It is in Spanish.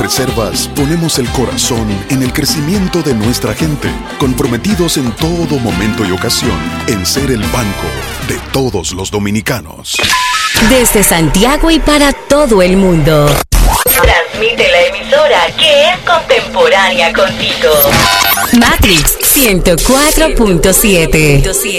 Banreservas ponemos el corazón en el crecimiento de nuestra gente, comprometidos en todo momento y ocasión en ser el banco de todos los dominicanos. Desde Santiago y para todo el mundo. Transmite la emisora que es contemporánea contigo. Matrix 104.7.